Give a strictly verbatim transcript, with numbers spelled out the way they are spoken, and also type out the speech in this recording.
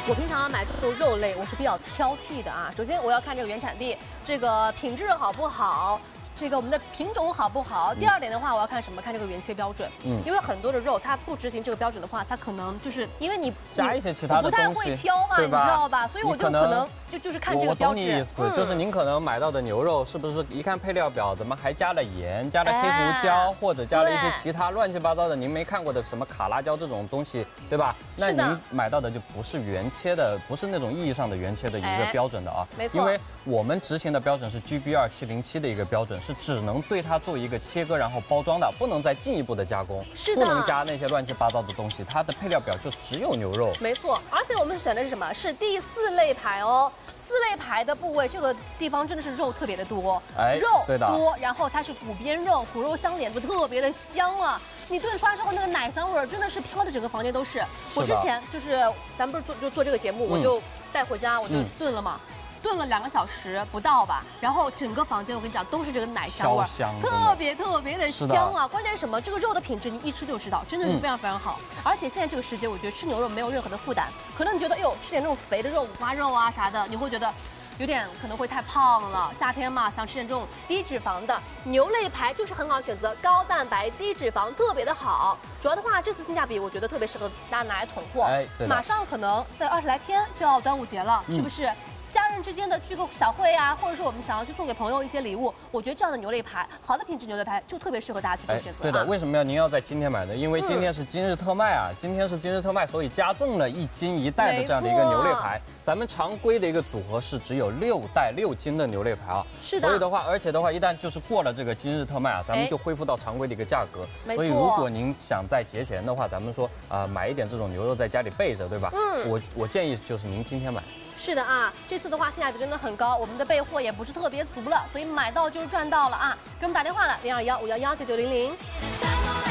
我平常买这种肉类，我是比较挑剔的啊。首先我要看这个原产地，这个品质好不好。 这个我们的品种好不好？第二点的话，我要看什么？看这个原切标准。嗯，因为很多的肉它不执行这个标准的话，它可能就是因为你加一些其他的东西， 不太会挑嘛，你知道吧？所以我就可能就就是看这个标志。 我懂你意思，就是您可能买到的牛肉是不是一看配料表，怎么还加了盐、加了黑胡椒，或者加了一些其他乱七八糟的您没看过的什么卡拉椒这种东西，对吧？那您买到的就不是原切的，不是那种意义上的原切的一个标准的啊。 没错。 因为我们执行的标准是 G B 二七零七的一个标准。 是只能对它做一个切割，然后包装的，不能再进一步的加工， 是的， 不能加那些乱七八糟的东西。它的配料表就只有牛肉， 没错。而且我们选的是什么？是第四类排哦。四类排的部位，这个地方真的是肉特别的多，哎，肉多，然后它是骨边肉，骨肉相连，就特别的香啊。你炖出来之后，那个奶香味儿真的是飘的整个房间都是。我之前就是咱们不是做就做这个节目，我就带回家，我就炖了嘛。 炖了两个小时不到吧，然后整个房间我跟你讲都是这个奶香味，特别特别的香啊！关键是什么？这个肉的品质你一吃就知道，真的是非常非常好。而且现在这个时节，我觉得吃牛肉没有任何的负担。可能你觉得，哎呦，吃点这种肥的肉，五花肉啊啥的，你会觉得有点可能会太胖了。夏天嘛，想吃点这种低脂肪的牛肋排就是很好选择，高蛋白低脂肪特别的好。主要的话，这次性价比我觉得特别适合大家拿来囤货。哎，马上可能在二十来天就要端午节了，是不是？ 家人之间的聚个小会啊，或者说我们想要去送给朋友一些礼物，我觉得这样的牛肋排，好的品质牛肋排就特别适合大家去做选择。 对的，为什么要您要在今天买呢？因为今天是今日特卖啊，今天是今日特卖，所以加赠了一斤一袋的这样的一个牛肋排。咱们常规的一个组合是只有六袋六斤的牛肋排啊。 是的。 所以的话，而且的话，一旦就是过了这个今日特卖啊，咱们就恢复到常规的一个价格。所以如果您想在节前的话，咱们说啊、呃、买一点这种牛肉在家里备着，对吧？嗯。我我建议就是您今天买。 是的啊，这次的话性价比真的很高，我们的备货也不是特别足了，所以买到就是赚到了啊！给我们打电话了，零二幺五幺幺九九零零。